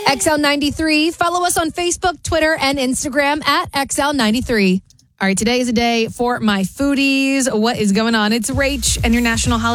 XL93. Follow us on Facebook, Twitter, and Instagram at XL93. All right, today is a day for my foodies. What is going on? It's Rach and your national holiday.